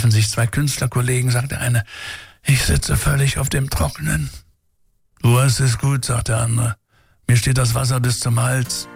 treffen sich zwei Künstlerkollegen, sagt der eine, ich sitze völlig auf dem Trockenen. Du hast es gut, sagt der andere. Mir steht das Wasser bis zum Hals.